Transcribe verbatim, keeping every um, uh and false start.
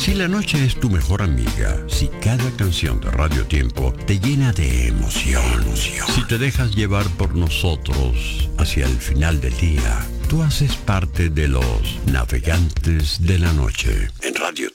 Si la noche es tu mejor amiga, si cada canción de Radio Tiempo te llena de emoción, emoción, si te dejas llevar por nosotros hacia el final del día, tú haces parte de los navegantes de la noche en Radio Tiempo.